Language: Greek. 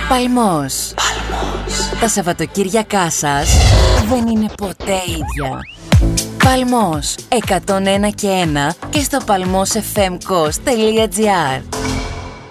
Παλμός. Τα Σαββατοκύριακά σας δεν είναι ποτέ ίδια. Παλμός 101 και 1 και στο palmosfmkos.gr.